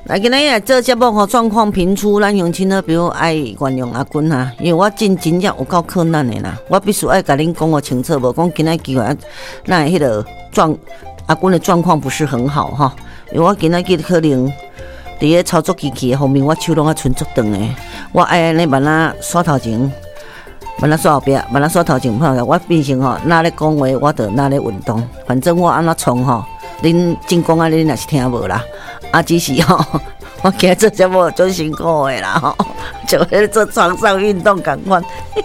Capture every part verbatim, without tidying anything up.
来，今日来做节目吼，状况频出，咱乡亲好朋友爱原谅阿君哈，因为我真真正有够困难的啦，我必须爱甲恁讲个清楚，无讲今仔机会，那迄个状阿君的状况不是很好哈，因为我今仔日可能伫个操作机器的方面，我手拢啊伸足长的，我爱安尼慢仔刷头前，慢仔刷后壁，慢仔刷头前，我变成吼哪咧讲话，我就哪咧运动，反正我安怎创吼，恁真讲啊，恁也是听无啦。啊，只是吼、喔，我今日做节目做辛苦的啦吼，就喺做床上运动共款，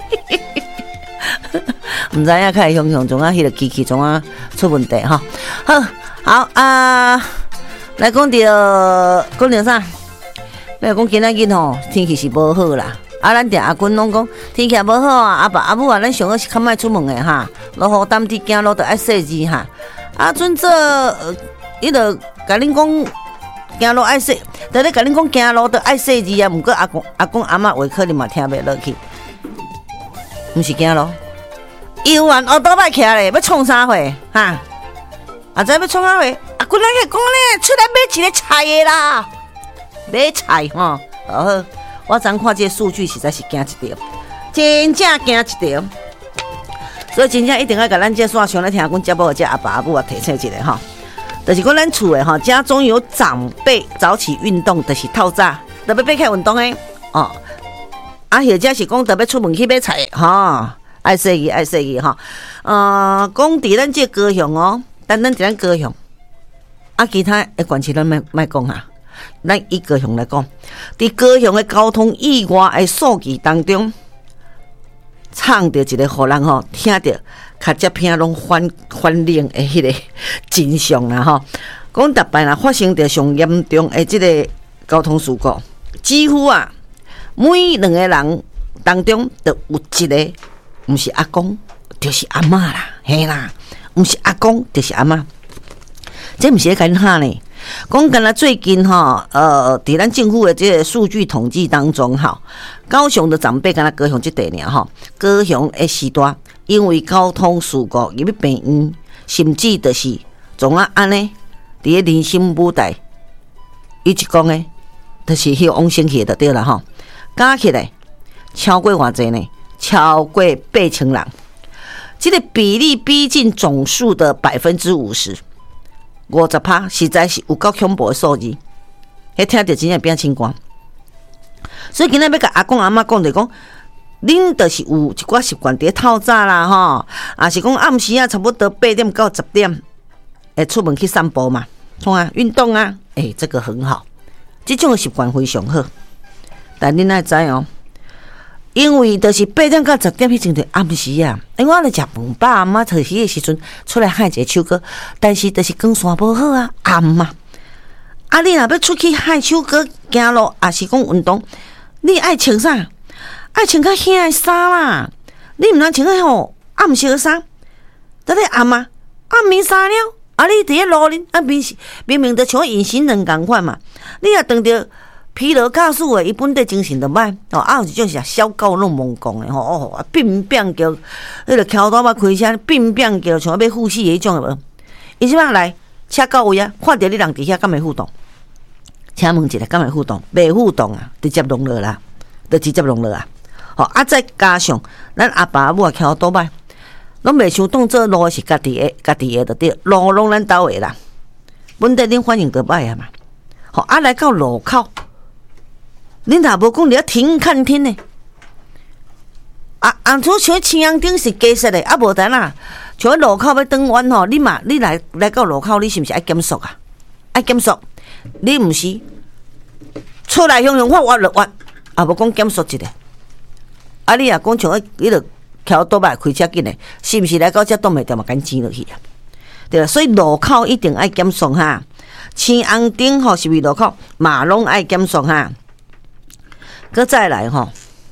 唔知影开雄雄总啊，迄个机器总啊出问题吼。好，好啊，来讲到讲到啥？来讲今仔日吼天气是无好啦，啊，咱定阿君拢讲天气无好啊，阿爸阿母啊，咱上好是较莫出门的哈，落雨担地行路就爱洗字哈。啊，准做伊就甲恁讲。行路爱洗，但咧甲恁讲行路都爱洗字啊。毋过阿公阿公阿嬷话可能嘛听袂落去，毋是行路，游完学倒摆徛咧，要创啥货哈？啊，知要创啥货？阿姑咱去讲咧，出来买一个菜的啦，买菜吼。哦，我昨看这个数据实在是惊一条，真正惊一条。所以真正一定要甲咱这线上来听讲节目，这阿爸阿母啊提醒一下吼。就是讲咱厝的哈，家中有长辈早起运动，就是透早，特别要开运动的哦。啊，或者是讲特别出门去买菜哈，爱洗衣爱洗衣哈。呃，讲伫咱这高雄哦，单单伫咱高雄，啊，其他的县市咱莫莫讲哈。咱以高雄来讲，伫高雄的交通意外的数据当中，唱着一个互人吼听着。较接片拢反反冷的迄个真相啦吼，讲逐摆啦发生着上严重的即个交通事故，几乎啊每两个人当中都有一个，毋是阿公就是阿嬷啦，嘿啦，毋是阿公就是阿嬷，这毋是咧干哈呢？讲干啦最近吼，呃，伫咱政府的这个数据统计当中，吼，高雄的长辈干啦高雄这地尔吼，高雄的时代。因为交通事故入去病院，甚至就是总啊安尼，伫个人生舞台，伊就讲诶，就是迄往生去就对了吼，加起来超过偌济呢？超过八千人，这个比例逼近总数的百分之五十，五十趴，实在是有够恐怖的数字，迄听着真正变清光。所以今日要甲阿公阿嬷讲就讲。恁就是有一寡习惯伫透早啦吼，啊是讲暗时啊差不多八点到十点，会出门去散步嘛，创啊运动啊，诶、欸，这个很好，这种习惯非常好。但恁爱知哦，因为就是八点到十点迄阵就暗时啊，因为我咧食饭饱啊嘛，就是迄个时阵出来喊一个手歌，但是就是光线无好啊，暗嘛。啊，你若要出去喊手歌行路，啊是讲运动，你爱穿啥？爱穿较轻的衫啦，你毋通穿个吼暗色的衫，得咧暗啊，暗暝衫了，啊你伫咧路哩，啊明明明就像隐形人共款嘛，你若当着疲劳驾驶的，伊本地精神就歹，哦啊有一种是小狗拢懵讲的吼，哦啊变变叫，迄个桥头仔开车变变叫，像要呼吸的迄种的无？伊即摆来车到位啊，看到你人伫遐敢会互动？请问一下，敢会互动？袂互动啊，直接弄落啦，就直接弄落啊。吼啊！再加上咱阿爸阿母啊，徛倒摆，拢袂想当做路是家己的，家己的就对，路拢咱兜的啦。本地恁反应就歹啊嘛。吼啊，来到路口，恁若无讲你要停看天呢？啊啊！像像青阳顶是假设的，啊无等啦。像路口要转弯吼，你嘛你来来到路口，你是毋是爱减速啊？爱减速，你毋是出来向向我我落弯，啊无讲减速一下。啊！你若讲像迄个桥倒摆开车紧嘞，是毋是来到这挡袂掉嘛？赶钱落去啊！对啦，所以路口一定爱减速哈。青红灯吼是为路口，马拢爱减速哈。搁再来吼，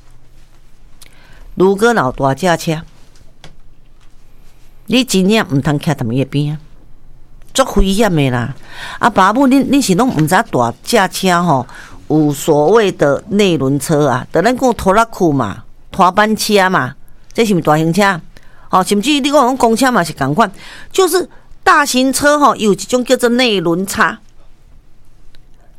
如果老大驾车，你真正毋通徛踮伊边啊，足危险的啦！啊，爸母，恁恁是拢毋知大驾车吼，有所谓的内轮车啊，得咱讲拖拉库嘛。拖班车嘛，这是毋是大型车？哦，甚至你讲公车嘛是同款，就是大型车吼、哦，有一种叫做内轮差。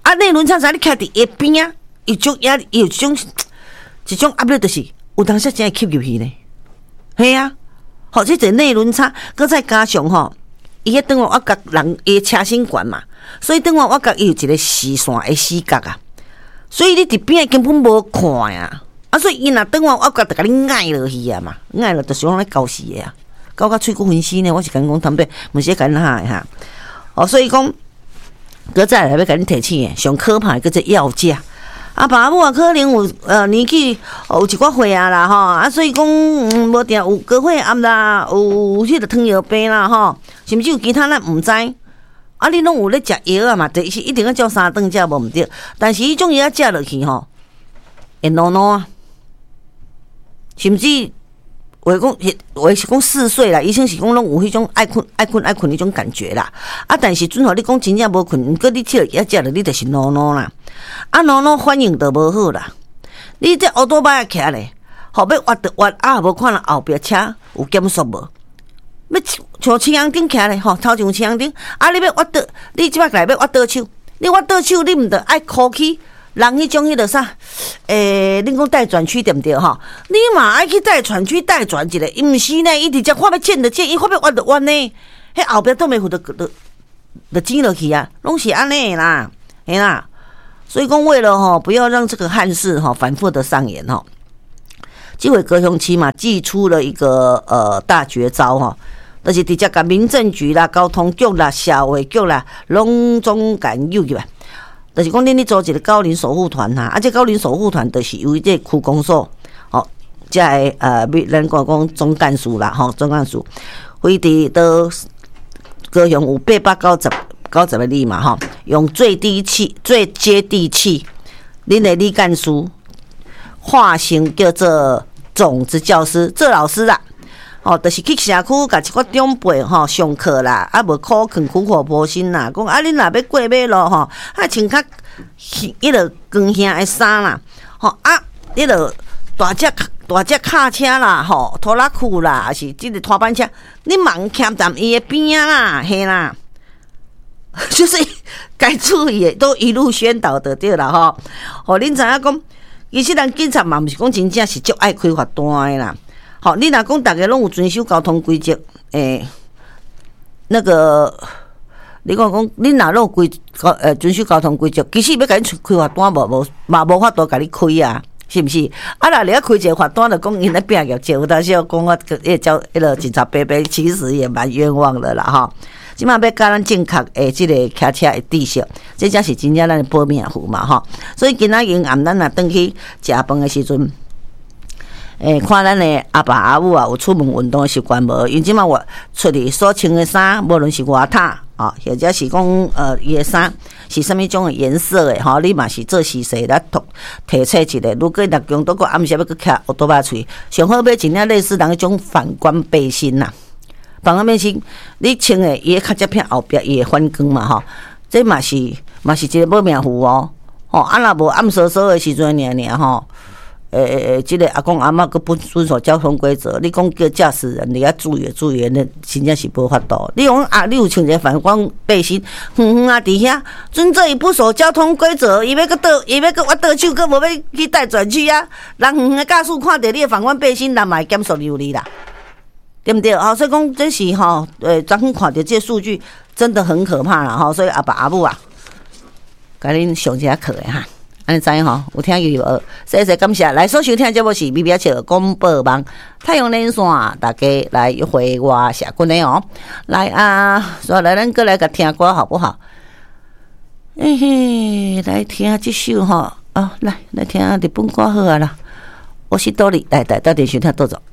啊，内轮差啥？你徛伫下边啊，有种压力，有一种一种压力，就是有当时真系吸入去呢。系啊，好，这个内轮差，搁再加上吼，伊迄等于我甲人伊车身悬嘛，所以等于我甲伊有一个视线的死角啊，所以你伫边根本无看啊。啊，所以伊若等我，我甲就甲你爱落去啊嘛，爱落就是讲咧搞死的啊，搞甲喙骨分尸呢。我是甲你讲，坦白，毋是甲你吓的哈。哦，所以讲，搁再来要甲你提醒的，上可怕个这药价。啊，爸母啊，可能有呃年纪有一寡岁啊啦吼，啊，所以讲嗯无定有高血压啦，有迄个糖尿病啦吼，甚至有其他咱毋知。啊，你拢有咧食药啊嘛，就是一定要照三顿食无毋对。但是迄种药食落去吼，会挠挠啊。甚至我讲，我是讲四岁啦，医生是讲拢有迄种爱困、爱困、爱困迄种感觉啦。啊，但是准好你讲真正无困，毋过你吃了药食了，你就是挠挠啦。啊，挠挠反应就无好啦。你这乌多摆徛咧，后要挖就挖，啊，无看到后壁车有减速无？要像青阳顶徛咧，吼，头像青阳顶，啊，你要挖倒，你即摆来要挖倒手，你挖倒手，你毋得爱哭起。人迄种迄个啥，诶、欸，恁讲带转区对毋对吼？你嘛爱去带转区带转一个，伊毋是呢，伊直接发要见就见，伊发要弯就弯呢。迄后壁都袂付就就就挤落去啊，拢是安尼啦，嘿啦。所以讲为了吼，不要让这个憾事吼反复的上演吼，这回高雄市嘛，祭出了一个呃大绝招吼，就是直接甲民政局啦、交通局啦、社会局啦，拢总干诱入来。就是讲，恁咧组一个高龄守护团哈，啊，这高龄守护团就是由这区公所，吼，即个呃，咱讲讲总干事啦，吼，总干事，飞地都高雄有八百九十九十个里嘛，吼，用最低气、最接地气，恁的李干事化身叫做种子教师，做老师啦。哦，就是去社区，甲一寡长辈吼上课啦，啊无苦劝苦苦无心啦，讲啊，恁若要过马路吼，啊穿较迄个光鲜的衫啦，吼啊，迄个大只大只卡车啦，吼拖拉库啦，还是即个拖板车，你忙欠站伊的边啦，嘿啦，就是该注意的都一路宣导的对啦，吼，吼恁知影讲，其实咱警察嘛，毋是讲真正是足爱开罚单的啦。好，你若讲大家拢有遵守交通规则，诶、欸，那个你讲讲，你若拢规呃遵守交通规则，其实要甲你开罚单无无嘛无法度甲你开啊，是毋是？啊，若你要开一个罚单，就讲因咧拼业绩，有当时要讲我迄叫迄个警察伯伯，其实也蛮冤枉的啦，哈。即马要教咱正确诶，即个骑车诶知识，这才是真正咱的保命符嘛，哈。所以今仔日暗咱若转去食饭诶时阵。诶、欸，看咱的阿爸阿母啊，有出门运动的习惯无？因为即马我出去所穿的衫，无论是外套啊，或者是讲呃伊的衫是啥物种的颜色的吼，你嘛是做试试来提测一下。如果六强都个暗时要去骑奥多巴出去，上好买一件类似人迄种反光背心呐。反光背心，你穿的伊较接片后壁伊会反光嘛吼，这嘛是嘛是一个保命符哦。吼，啊若无暗扫扫的时阵尔尔吼。诶诶诶，即个阿公阿嬷佮不遵守交通规则，你讲叫驾驶人你要注意注意，那真正是无法度。你讲啊，你有穿一个反光背心，远远啊伫遐，准这伊不守交通规则，伊要佮倒，伊要佮我倒手，佮无要去带转去啊。人远远的驾驶看到你的反光背心，人嘛会减速留你啦，对不对？哦，所以讲这是吼，呃，昨昏看到这数据真的很可怕啦，吼，所以阿爸阿母啊，甲恁上一下课的哈。安尼知影吼，有听有学，谢谢感谢。来所收听节目是 B B 笑广播网太阳连线，大家来回我下群的哦。来啊，所以来咱过来个听歌好不好？嘿嘿，来听这首吼啊，来来听日本歌好啊啦。我是多里，来来到底收听多少？